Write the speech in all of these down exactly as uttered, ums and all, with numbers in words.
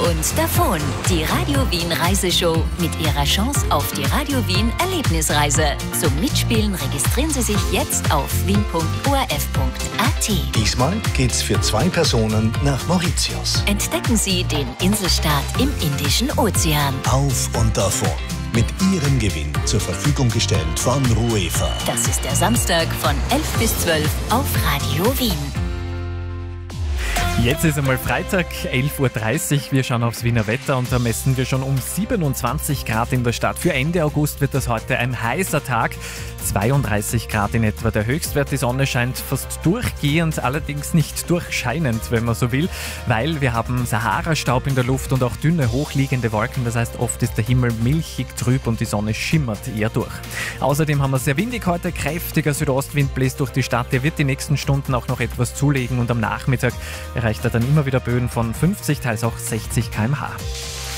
und davon. Die Radio Wien Reiseshow mit ihrer Chance auf die Radio Wien Erlebnisreise. Zum Mitspielen registrieren Sie sich jetzt auf wien punkt o r f punkt a t. Diesmal geht's für zwei Personen nach Mauritius. Entdecken Sie den Inselstaat im Indischen Ozean. Auf und davon. Mit Ihrem Gewinn zur Verfügung gestellt von Ruefa. Das ist der Samstag von elf bis zwölf auf Radio Wien. Jetzt ist einmal Freitag, elf Uhr dreißig. Wir schauen aufs Wiener Wetter und da messen wir schon um siebenundzwanzig Grad in der Stadt. Für Ende August wird das heute ein heißer Tag. zweiunddreißig Grad in etwa der Höchstwert. Die Sonne scheint fast durchgehend, allerdings nicht durchscheinend, wenn man so will, weil wir haben Sahara-Staub in der Luft und auch dünne, hochliegende Wolken. Das heißt, oft ist der Himmel milchig trüb und die Sonne schimmert eher durch. Außerdem haben wir sehr windig heute. Kräftiger Südostwind bläst durch die Stadt. Der wird die nächsten Stunden auch noch etwas zulegen und am Nachmittag erreicht er dann immer wieder Böen von fünfzig, teils auch sechzig Kilometer pro Stunde.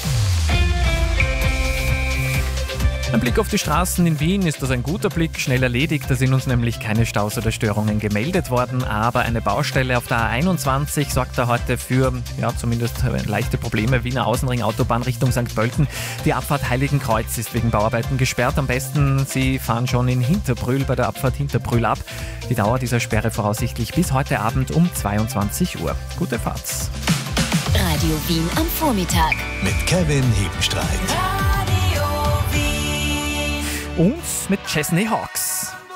Ein Blick auf die Straßen in Wien ist das ein guter Blick, schnell erledigt. Da sind uns nämlich keine Staus oder Störungen gemeldet worden, aber eine Baustelle auf der A einundzwanzig sorgt da heute für, ja, zumindest leichte Probleme. Wiener Außenring, Autobahn Richtung Sankt Pölten. Die Abfahrt Heiligenkreuz ist wegen Bauarbeiten gesperrt. Am besten, Sie fahren schon in Hinterbrühl bei der Abfahrt Hinterbrühl ab. Die Dauer dieser Sperre voraussichtlich bis heute Abend um zweiundzwanzig Uhr. Gute Fahrt. Radio Wien am Vormittag. Mit Kevin Hebenstreit. Und mit Chesney Hawkes.